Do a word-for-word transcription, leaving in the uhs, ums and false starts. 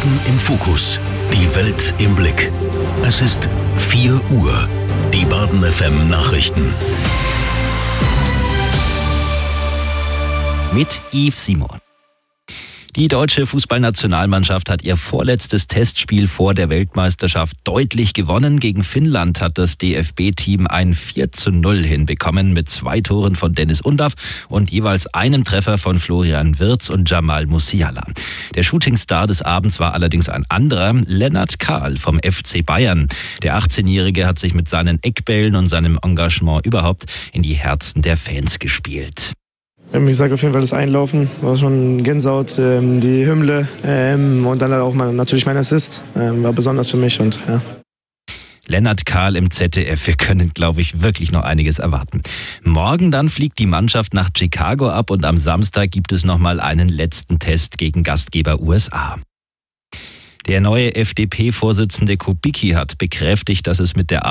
Baden im Fokus. Die Welt im Blick. Es ist vier Uhr. Die Baden F M Nachrichten. Mit Yves Simon. Die deutsche Fußballnationalmannschaft hat ihr vorletztes Testspiel vor der Weltmeisterschaft deutlich gewonnen. Gegen Finnland hat das D F B-Team ein vier zu null hinbekommen mit zwei Toren von Dennis Undav und jeweils einem Treffer von Florian Wirtz und Jamal Musiala. Der Shootingstar des Abends war allerdings ein anderer, Lennart Kahl vom F C Bayern. Der achtzehnjährige hat sich mit seinen Eckbällen und seinem Engagement überhaupt in die Herzen der Fans gespielt. Ich sage auf jeden Fall, das Einlaufen war schon Gänsehaut, ähm, die Hymne ähm, und dann auch mein, natürlich mein Assist ähm, war besonders für mich. Und ja. Lennart Kahl im Z D F. Wir können, glaube ich, wirklich noch einiges erwarten. Morgen dann fliegt die Mannschaft nach Chicago ab und am Samstag gibt es nochmal einen letzten Test gegen Gastgeber U S A. Der neue F D P-Vorsitzende Kubicki hat bekräftigt, dass es mit der